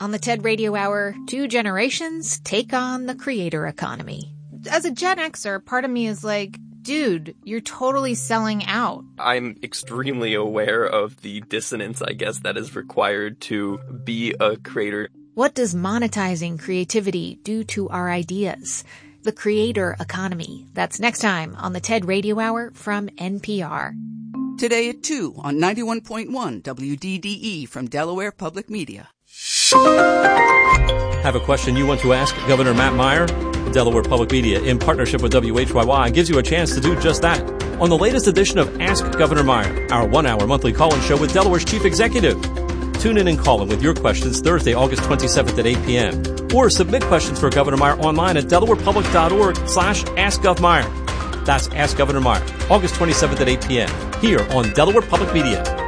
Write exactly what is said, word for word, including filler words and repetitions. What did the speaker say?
On the TED Radio Hour, two generations take on the creator economy. As a Gen Xer, part of me is like, dude, you're totally selling out. I'm extremely aware of the dissonance, I guess, that is required to be a creator. What does monetizing creativity do to our ideas? The creator economy. That's next time on the TED Radio Hour from N P R. Today at two on ninety-one point one W D D E from Delaware Public Media. Have a question you want to ask Governor Matt Meyer? Delaware Public Media, in partnership with W H Y Y, gives you a chance to do just that on the latest edition of Ask Governor Meyer, our one-hour monthly call-in show with Delaware's Chief Executive. Tune in and call in with your questions Thursday, August twenty-seventh at eight p.m. Or submit questions for Governor Meyer online at delawarepublic.org slash askgovmeyer. That's Ask Governor Meyer, August twenty-seventh at eight p.m. here on Delaware Public Media.